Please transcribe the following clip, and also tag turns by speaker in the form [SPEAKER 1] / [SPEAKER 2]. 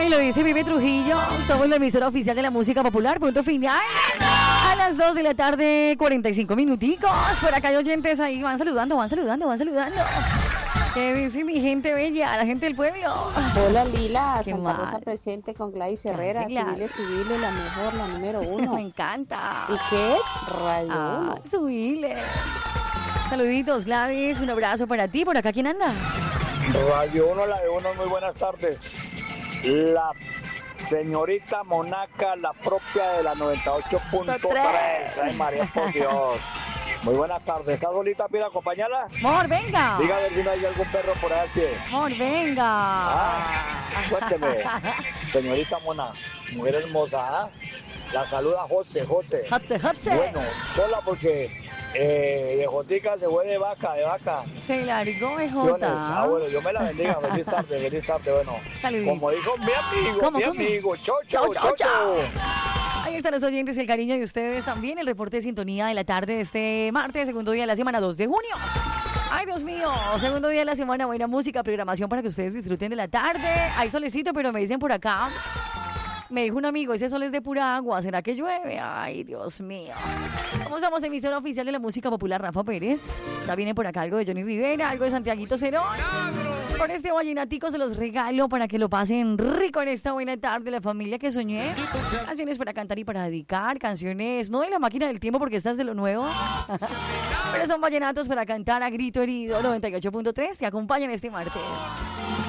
[SPEAKER 1] Ay, lo dice Vive Trujillo. Somos la emisora oficial de la música popular. Punto final. A las 2 de la tarde, 45 minuticos. Por acá hay oyentes ahí. Van saludando. ¿Qué dice mi gente bella? La gente del pueblo.
[SPEAKER 2] Hola Lila,
[SPEAKER 1] Qué
[SPEAKER 2] Santa
[SPEAKER 1] mal.
[SPEAKER 2] Rosa presente con Gladys Herrera.
[SPEAKER 1] Gladys.
[SPEAKER 2] Subile, la mejor, la número 1.
[SPEAKER 1] Me encanta.
[SPEAKER 2] ¿Y qué es? Radio 1.
[SPEAKER 1] Subile. Saluditos, Gladys. Un abrazo para ti. ¿Por acá quién anda?
[SPEAKER 3] Radio 1, la de 1, muy buenas tardes. La señorita Monaca, la propia de la 98.3. Ay, María, por Dios. Muy buenas tardes. ¿Estás solita, Pira, acompañarla?
[SPEAKER 1] Amor, venga.
[SPEAKER 3] Diga a ver si no hay algún perro por ahí al pie.
[SPEAKER 1] Amor, venga.
[SPEAKER 3] Cuénteme, señorita Mona, mujer hermosa, ¿ah? La saluda José.
[SPEAKER 1] Hotse.
[SPEAKER 3] Bueno, sola porque de Jotica se fue de vaca.
[SPEAKER 1] Se largó,
[SPEAKER 3] Ah,
[SPEAKER 1] Jota.
[SPEAKER 3] bueno, yo me la bendiga. Feliz tarde, bueno.
[SPEAKER 1] Saludito.
[SPEAKER 3] Como dijo mi
[SPEAKER 1] ¿Cómo?
[SPEAKER 3] amigo, Chocho.
[SPEAKER 1] Ahí están los oyentes y el cariño de ustedes también. El reporte de sintonía de la tarde de este martes, segundo día de la semana, 2 de junio. Ay, Dios mío, segundo día de la semana, buena música, programación para que ustedes disfruten de la tarde. Hay solecito, pero me dicen por acá, me dijo un amigo, ese sol es de pura agua, ¿será que llueve? Ay, Dios mío. ¿Cómo somos emisora oficial de la música popular? Rafa Pérez. Ya viene por acá algo de Johnny Rivera, algo de Santiaguito Cerón. Con este vallenatico se los regalo para que lo pasen rico en esta buena tarde, la familia que soñé. Canciones para cantar y para dedicar, canciones no de la máquina del tiempo porque estás de lo nuevo, pero son vallenatos para cantar a grito herido. 98.3 te acompañan este martes.